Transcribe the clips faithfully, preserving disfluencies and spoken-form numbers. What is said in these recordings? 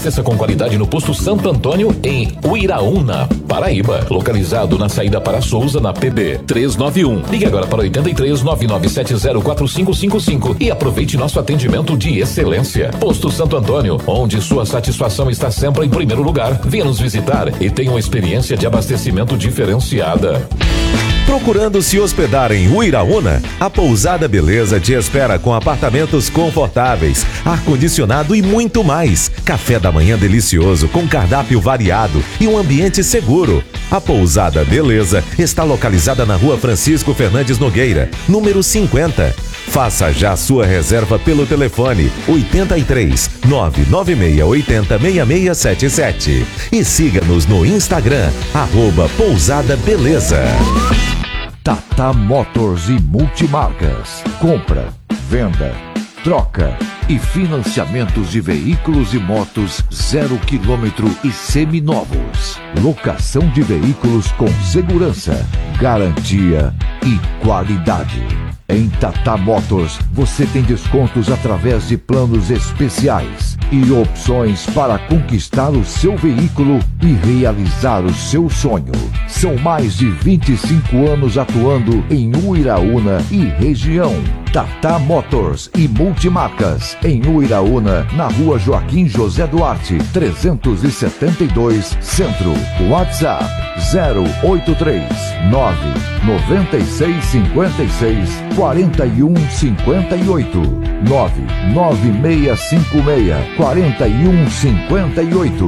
Abasteça com qualidade no posto Santo Antônio, em Uiraúna, Paraíba. Localizado na saída para Souza, na P B trezentos e noventa e um. Ligue agora para oito três, nove nove sete zero, quatro cinco cinco cinco e aproveite nosso atendimento de excelência. Posto Santo Antônio, onde sua satisfação está sempre em primeiro lugar. Venha nos visitar e tenha uma experiência de abastecimento diferenciada. Procurando se hospedar em Uiraúna? A Pousada Beleza te espera com apartamentos confortáveis, ar-condicionado e muito mais. Café da manhã delicioso com cardápio variado e um ambiente seguro. A Pousada Beleza está localizada na Rua Francisco Fernandes Nogueira, número cinquenta. Faça já sua reserva pelo telefone oito três, nove nove seis oito zero, seis seis sete sete e siga-nos no Instagram, arroba Pousada Beleza. Tata Motors e Multimarcas. Compra, venda, troca e financiamentos de veículos e motos zero quilômetro e seminovos. Locação de veículos com segurança, garantia e qualidade. Em Tata Motors, você tem descontos através de planos especiais e opções para conquistar o seu veículo e realizar o seu sonho. São mais de vinte e cinco anos atuando em Uiraúna e região. Tata Motors e Multimarcas, em Uiraúna, na Rua Joaquim José Duarte, trezentos e setenta e dois, Centro. WhatsApp zero oito três, nove nove seis cinco seis, quatro um cinco oito, nove nove seis cinco seis, quatro um cinco oito.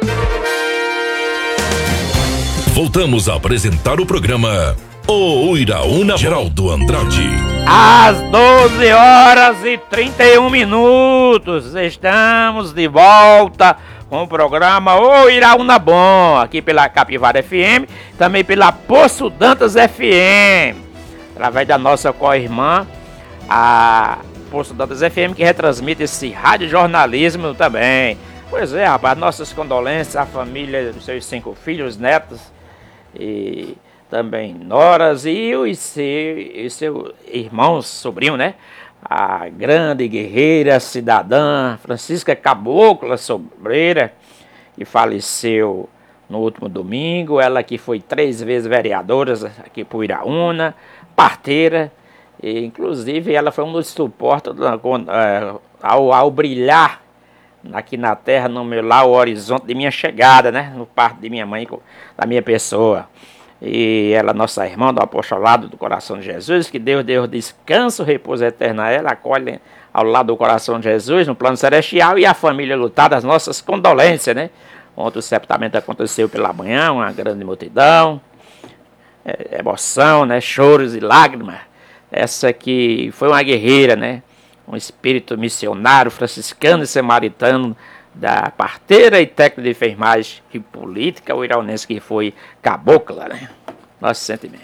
Voltamos a apresentar o programa O Uiraúna. Geraldo Andrade. Às doze horas e trinta e um minutos, estamos de volta com o programa O Uiraúna Bom, aqui pela Capivara F M, também pela Poço Dantas F M, através da nossa co-irmã, a Poço Dantas F M, que retransmite esse radiojornalismo também. Pois é, rapaz, nossas condolências à família dos seus cinco filhos, netos e também noras e os seus seu irmãos, sobrinho, né? A grande guerreira cidadã Francisca Cabocla Sobreira, que faleceu no último domingo. Ela que foi três vezes vereadora aqui por Uiraúna, parteira, e inclusive ela foi um dos suportes ao, ao brilhar aqui na terra, no meu lá, o horizonte de minha chegada, né? No parto de minha mãe, da minha pessoa. E ela, nossa irmã do apostolado do Coração de Jesus, que Deus deu descanso, repouso eterno a ela, acolhe ao lado do Coração de Jesus, no plano celestial, e a família lutada, as nossas condolências, né? Ontem o sepultamento aconteceu pela manhã, uma grande multidão, é, emoção, né? Choros e lágrimas. Essa que foi uma guerreira, né? Um espírito missionário, franciscano e samaritano, da parteira e técnica de enfermagem e política uiraunense, que foi Cabocla, né? Nosso sentimento.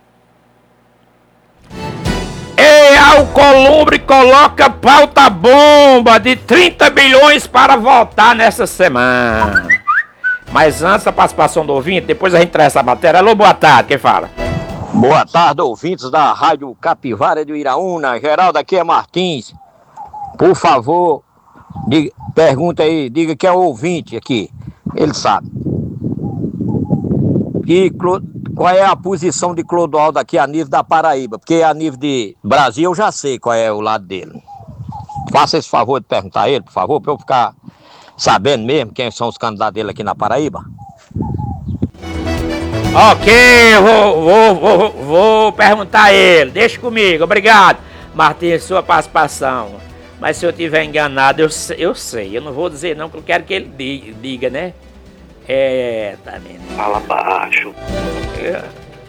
E Alcolumbre coloca pauta bomba de trinta bilhões para votar nessa semana. Mas antes da participação do ouvinte, depois a gente traz essa matéria. Alô, boa tarde, quem fala? Boa tarde, ouvintes da Rádio Capivara de Uiraúna. Geraldo, aqui é Martins. Por favor, diga, pergunta aí, diga que é o ouvinte aqui. Ele sabe. E qual é a posição de Clodoaldo aqui a nível da Paraíba? Porque a nível de Brasil eu já sei qual é o lado dele. Faça esse favor de perguntar a ele, por favor, para eu ficar sabendo mesmo quem são os candidatos dele aqui na Paraíba. Ok, vou, vou, vou, vou perguntar a ele. Deixa comigo, obrigado, Martins, sua participação. Mas se eu tiver enganado, eu, eu sei. Eu não vou dizer não, porque eu quero que ele diga, diga, né? É, tá vendo? Fala baixo. É.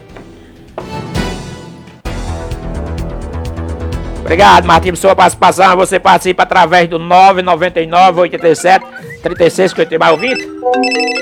Obrigado, Martins, por sua participação. Você participa através do nove nove nove, oito sete, três seis cinquenta. Mais ouvinte?